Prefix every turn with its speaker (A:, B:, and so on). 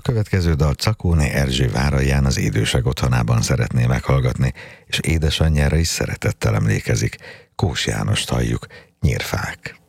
A: következő dal Czakóné Erzsé Váraján az Édősek otthonában szeretné meghallgatni, és édesanyjára is szeretettel emlékezik. Kós Jánost halljuk, Nyírfák.